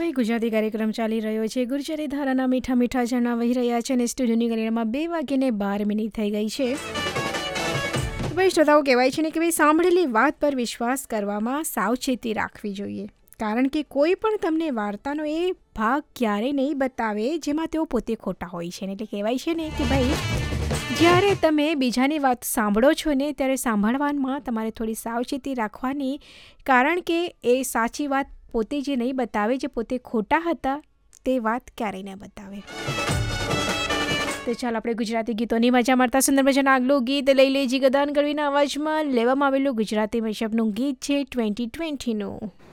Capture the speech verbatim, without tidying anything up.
ભાઈ ગુજરાતી કાર્યક્રમ ચાલી રહ્યો છે. ગુર્જરી ધારાના મીઠા મીઠા ઝરણા વહી રહ્યા છે અને સ્ટુડિયોની ગલીમાં બે વાગ્યાને બાર મિનિટ થઈ ગઈ છે. ભાઈ શ્રોતાઓ, કહેવાય છે ને કે ભાઈ સાંભળેલી વાત પર વિશ્વાસ કરવામાં સાવચેતી રાખવી જોઈએ, કારણ કે કોઈ પણ તમને વાર્તાનો એ ભાગ ક્યારેય નહીં બતાવે જેમાં તેઓ પોતે ખોટા હોય છે. એટલે કહેવાય છે ને કે ભાઈ જ્યારે તમે બીજાની વાત સાંભળો છો ને ત્યારે સાંભળવામાં તમારે થોડી સાવચેતી રાખવાની, કારણ કે એ સાચી વાત પોતે જે નહીં બતાવે, જે પોતે ખોટા હતા તે વાત ક્યારેય ન બતાવે. તો ચાલો આપણે ગુજરાતી ગીતોની મજા મારતા સુંદર મજાના આગલું ગીત લઈ લેજી. ગદાન ગઢવીના અવાજમાં લેવામાં આવેલું ગુજરાતી મશબનું ગીત છે ટ્વેન્ટી ટ્વેન્ટીનું.